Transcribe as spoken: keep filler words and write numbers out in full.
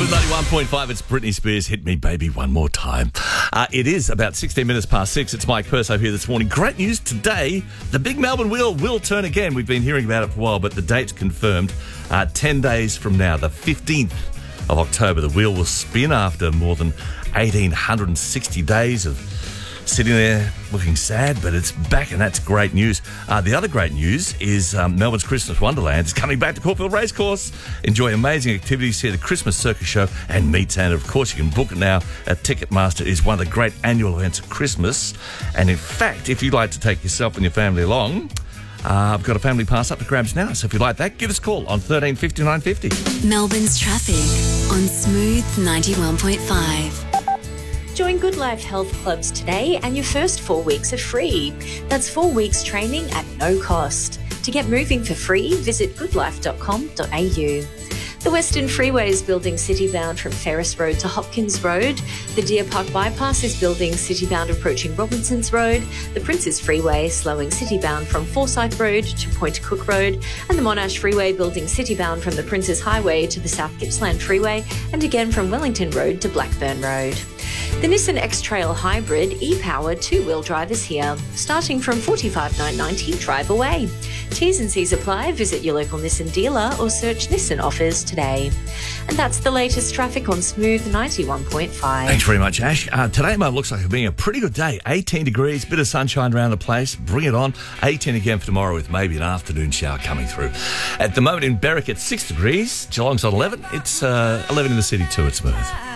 Smooth ninety-one point five, it's Britney Spears, Hit Me Baby One More Time. Uh, it is about sixteen minutes past six. It's Mike Perso here this morning. Great news today. The big Melbourne wheel will turn again. We've been hearing about it for a while, but the date's confirmed. Uh, ten days from now, the fifteenth of October, the wheel will spin after more than one thousand eight hundred sixty days of sitting there looking sad, but it's back, and that's great news. Uh, the other great news is um, Melbourne's Christmas Wonderland is coming back to Caulfield Racecourse. Enjoy amazing activities, see the Christmas Circus Show and meet Santa. Of course, you can book it now at Ticketmaster. It is one of the great annual events of Christmas. And in fact, if you'd like to take yourself and your family along, uh, I've got a family pass up for grabs now. So if you'd like that, give us a call on thirteen fifty-nine fifty. Melbourne's traffic on Smooth ninety-one point five. Join Good Life Health Clubs today and your first four weeks are free. That's four weeks training at no cost. To get moving for free, visit good life dot com dot a u. The Western Freeway is building city-bound from Ferris Road to Hopkins Road. The Deer Park Bypass is building city-bound approaching Robinsons Road. The Princes Freeway slowing city-bound from Forsyth Road to Point Cook Road. And the Monash Freeway building city-bound from the Princes Highway to the South Gippsland Freeway, and again from Wellington Road to Blackburn Road. The Nissan X-Trail Hybrid e-Power two-wheel drive is here, starting from forty-five thousand nine hundred ninety dollars drive away. T's and C's apply. Visit your local Nissan dealer or search Nissan offers today. And that's the latest traffic on Smooth ninety-one point five. Thanks very much, Ash. Uh, today, mate, looks like it's being a pretty good day. eighteen degrees, bit of sunshine around the place. Bring it on. eighteen again for tomorrow with maybe an afternoon shower coming through. At the moment in Berwick, it's six degrees. Geelong's on eleven. It's uh, eleven in the city too. It's Smooth.